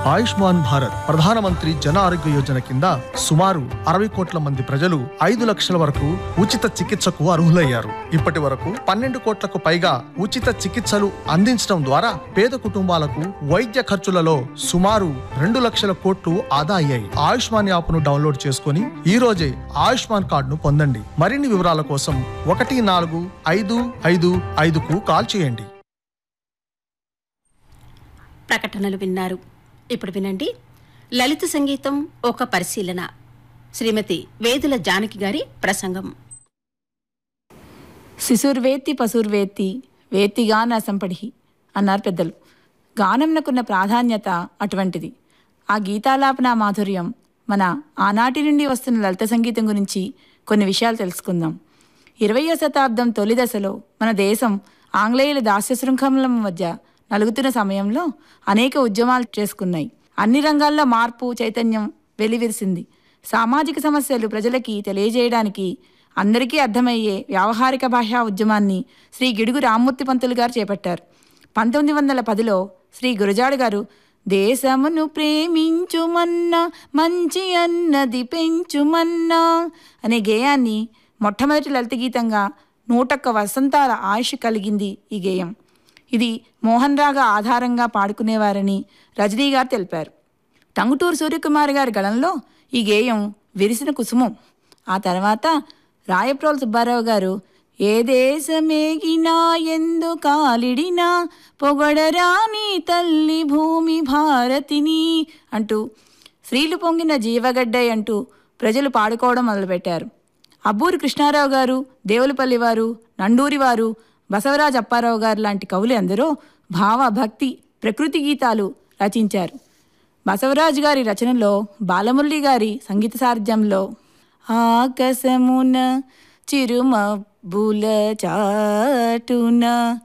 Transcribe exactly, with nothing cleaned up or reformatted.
ఆయుష్మాన్ భారత్ ప్రధానమంత్రి జన ఆరోగ్య యోజన కింద సుమారు అరవై కోట్ల మంది ప్రజలు ఐదు లక్షల వరకు ఉచిత చికిత్సకు అర్హులయ్యారు. ఇప్పటి వరకు పన్నెండు కోట్లకు పైగా ఉచిత చికిత్సలు అందించడం ద్వారా పేద కుటుంబాలకు వైద్య ఖర్చులలో సుమారు రెండు లక్షల కోట్లు ఆదా అయ్యాయి. ఆయుష్మాన్ యాప్ ను డౌన్లోడ్ చేసుకుని ఈ రోజే ఆయుష్మాన్ కార్డును పొందండి. మరిన్ని వివరాల కోసం ఒకటి నాలుగు ఐదు ఐదు ఐదుకు కాల్ చేయండి. ప్రకటనలు విన్నారు. ఇప్పుడు వినండి లలిత సంగీతం ఒక పరిశీలన. శ్రీమతి వేదుల జానకి గారి ప్రసంగం. శిశుర్వేత్తి పశుర్వేత్తి వేత్తిగా నసంపడిహి అన్నారు పెద్దలు. గానంనకున్న ప్రాధాన్యత అటువంటిది. ఆ గీతాలాపన మాధుర్యం. మన ఆనాటి నుండి వస్తున్న లలిత సంగీతం గురించి కొన్ని విషయాలు తెలుసుకుందాం. ఇరవయో శతాబ్దం తొలి దశలో మన దేశం ఆంగ్లేయుల దాస్య శృంఖల మధ్య నలుగుతున్న సమయంలో అనేక ఉద్యమాలు చేసుకున్నాయి. అన్ని రంగాల్లో మార్పు చైతన్యం వెలివిరిసింది. సామాజిక సమస్యలు ప్రజలకి తెలియజేయడానికి అందరికీ అర్థమయ్యే వ్యావహారిక భాషా ఉద్యమాన్ని శ్రీ గిడుగు రామ్మూర్తి పంతులు గారు చేపట్టారు. పంతొమ్మిది వందల పదిలో శ్రీ గురజాడ గారు దేశమును ప్రేమించుమన్నా మంచి అన్నది పెంచుమన్నా అనే గేయాన్ని మొట్టమొదటి లలిత గీతంగా నూటొక్క వసంతాల ఆయుష్ కలిగింది ఈ గేయం. ఇది మోహన్ రాగా ఆధారంగా పాడుకునేవారని రజనీ గారు తెలిపారు. టంగుటూరు సూర్యకుమార్ గారి గళంలో ఈ గేయం విరిసిన కుసుమం. ఆ తర్వాత రాయప్రోలు సుబ్బారావు గారు ఏ దేశమేగినా ఎందు కాలిడినా పొగడరాని తల్లి భూమి భారతిని అంటూ స్త్రీలు పొంగిన జీవగడ్డై అంటూ ప్రజలు పాడుకోవడం మొదలుపెట్టారు. అబ్బూరి కృష్ణారావు గారు, దేవులపల్లి వారు, నండూరి వారు, బసవరాజు అప్పారావు గారు లాంటి కవులు ఎందరో భావ భక్తి ప్రకృతి గీతాలు రచించారు. బసవరాజు గారి రచనలో బాలమురళి గారి సంగీత సారథ్యంలో ఆకాశమున చిరుమబ్బుల చాటున